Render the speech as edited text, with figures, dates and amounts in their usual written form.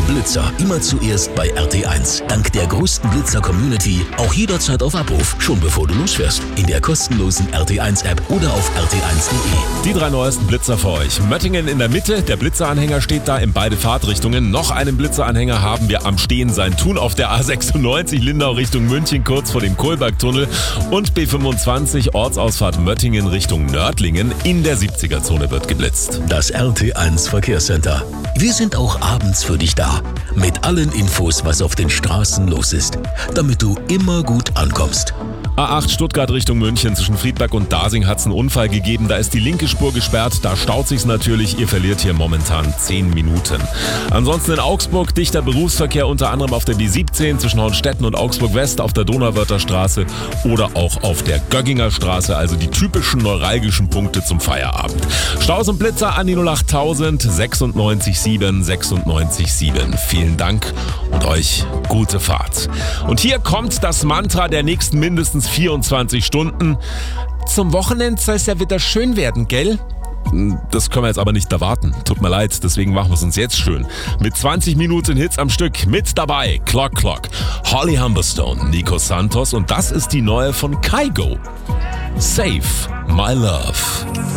Blitzer, immer zuerst bei RT1. Dank der größten Blitzer-Community auch jederzeit auf Abruf, schon bevor du losfährst. In der kostenlosen RT1-App oder auf rt1.de. Die 3 neuesten Blitzer für euch. Möttingen in der Mitte, der Blitzeranhänger steht da in beide Fahrtrichtungen. Noch einen Blitzeranhänger haben wir am Stehen sein tun auf der A96 Lindau Richtung München, kurz vor dem Kohlbergtunnel, und B25 Ortsausfahrt Möttingen Richtung Nördlingen. In der 70er-Zone wird geblitzt. Das RT1 Verkehrscenter. Wir sind auch abends für dich da. Mit allen Infos, was auf den Straßen los ist. Damit du immer gut ankommst. A8 Stuttgart Richtung München, zwischen Friedberg und Dasing hat es einen Unfall gegeben. Da ist die linke Spur gesperrt, da staut sich's natürlich. Ihr verliert hier momentan 10 Minuten. Ansonsten in Augsburg dichter Berufsverkehr, unter anderem auf der B17 zwischen Hornstetten und Augsburg West, auf der Donauwörther Straße oder auch auf der Gögginger Straße, also die typischen neuralgischen Punkte zum Feierabend. Staus und Blitzer an die 08000 96 7 96 7. Vielen Dank und euch gute Fahrt. Und hier kommt das Mantra der nächsten mindestens 24 Stunden. Zum Wochenende soll es ja wieder schön werden, gell? Das können wir jetzt aber nicht erwarten. Tut mir leid, deswegen machen wir es uns jetzt schön. Mit 20 Minuten Hits am Stück. Mit dabei Clock Clock, Holly Humberstone, Nico Santos und das ist die neue von Kygo. Save My Love.